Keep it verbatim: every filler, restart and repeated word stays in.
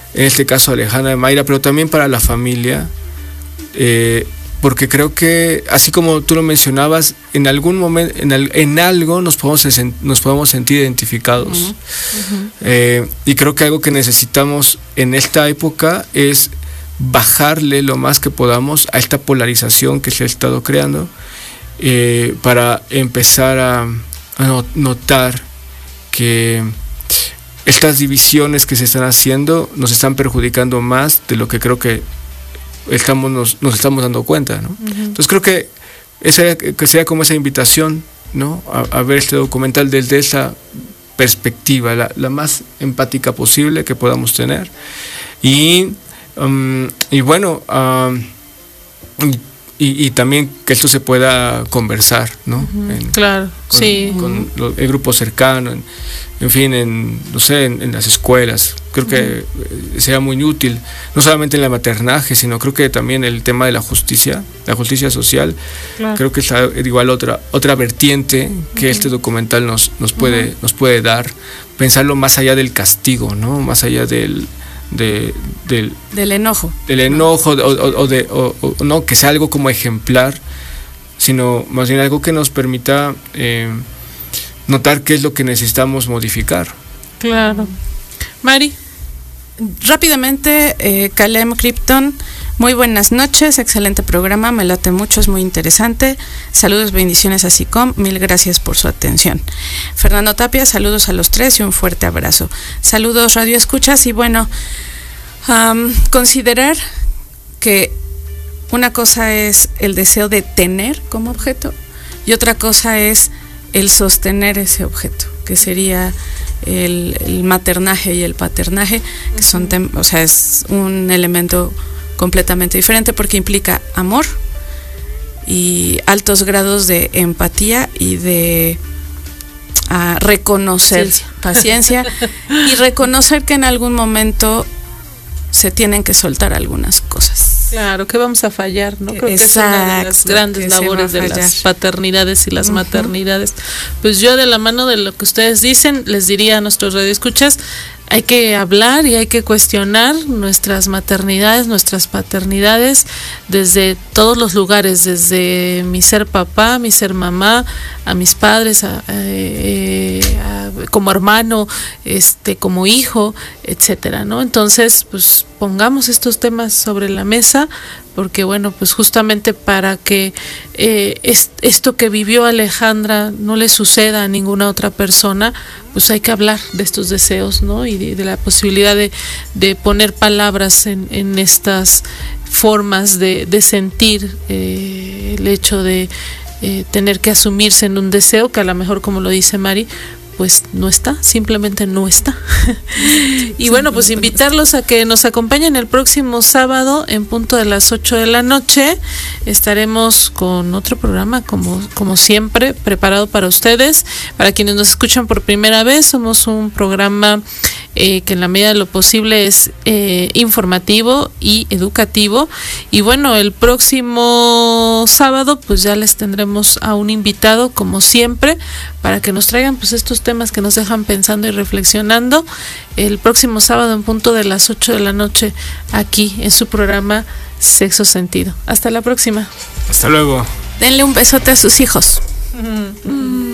en este caso Alejandra, Mayra, pero también para la familia, eh, porque creo que, así como tú lo mencionabas, en algún momento, en, al, en algo nos podemos, nos podemos sentir identificados. Uh-huh. Uh-huh. Eh, y creo que algo que necesitamos en esta época es bajarle lo más que podamos a esta polarización que se ha estado creando, eh, para empezar a, a notar que estas divisiones que se están haciendo nos están perjudicando más de lo que creo que estamos nos, nos estamos dando cuenta, ¿no? Uh-huh. Entonces creo que esa que sería como esa invitación, ¿no? A, a ver este documental desde esa perspectiva, la, la más empática posible que podamos tener. Y, um, y bueno, um, y, y también que esto se pueda conversar, ¿no? Uh-huh. En, claro, con, sí. Con lo, el grupo cercano, en, en fin, en, no sé, en, en las escuelas. Creo uh-huh. que sea muy útil, no solamente en el maternaje, sino creo que también el tema de la justicia, la justicia social. Claro. Creo que es igual otra otra vertiente que uh-huh. este documental nos nos puede uh-huh. nos puede dar, pensarlo más allá del castigo, ¿no? Más allá del de, del del enojo, del enojo o, o, o de o, o, no que sea algo como ejemplar, sino más bien algo que nos permita eh, notar qué es lo que necesitamos modificar. Claro. Mari. Rápidamente, eh, Calem Krypton, muy buenas noches, excelente programa, me late mucho, es muy interesante. Saludos, bendiciones a SICOM, mil gracias por su atención. Fernando Tapia, saludos a los tres y un fuerte abrazo. Saludos, Radio Escuchas, y bueno, um, considerar que una cosa es el deseo de tener como objeto y otra cosa es el sostener ese objeto, que sería el, el maternaje y el paternaje, que son, tem- o sea, es un elemento completamente diferente porque implica amor y altos grados de empatía y de uh, reconocer paciencia, paciencia y reconocer que en algún momento se tienen que soltar algunas cosas. Claro, que vamos a fallar, ¿no? Creo Exacto, que es una de las grandes labores de las paternidades y las uh-huh. maternidades. Pues yo, de la mano de lo que ustedes dicen, les diría a nuestros radioescuchas, hay que hablar y hay que cuestionar nuestras maternidades, nuestras paternidades desde todos los lugares, desde mi ser papá, mi ser mamá, a mis padres, a, eh, a, como hermano, este, como hijo, etcétera, ¿no? Entonces, pues pongamos estos temas sobre la mesa, porque bueno, pues justamente para que eh, es, esto que vivió Alejandra no le suceda a ninguna otra persona, pues hay que hablar de estos deseos, ¿no? Y de, de la posibilidad de, de poner palabras en, en estas formas de, de sentir eh, el hecho de eh, tener que asumirse en un deseo que a lo mejor, como lo dice Mari, pues no está, simplemente no está. Y bueno, pues invitarlos a que nos acompañen el próximo sábado en punto de las ocho de la noche. Estaremos con otro programa, como, como siempre, preparado para ustedes. Para quienes nos escuchan por primera vez, somos un programa eh, que en la medida de lo posible es eh, informativo y educativo. Y bueno, el próximo sábado pues ya les tendremos a un invitado, como siempre, para que nos traigan pues estos temas que nos dejan pensando y reflexionando el próximo sábado en punto de las ocho de la noche aquí en su programa Sexo Sentido. Hasta la próxima. Hasta luego. Denle un besote a sus hijos. Mm.